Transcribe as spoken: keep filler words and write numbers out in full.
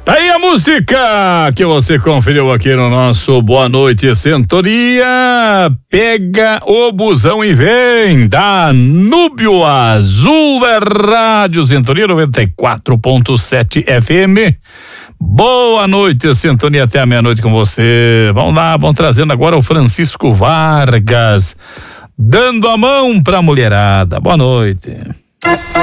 Tá aí a música que você conferiu aqui no nosso Boa Noite Sintonia. Pega o busão e vem da Núbio Azul é Rádio Sintonia noventa e quatro ponto sete F M. Boa noite, Sintonia, até a meia-noite com você. Vamos lá, vamos trazendo agora o Francisco Vargas, dando a mão pra mulherada. Boa noite.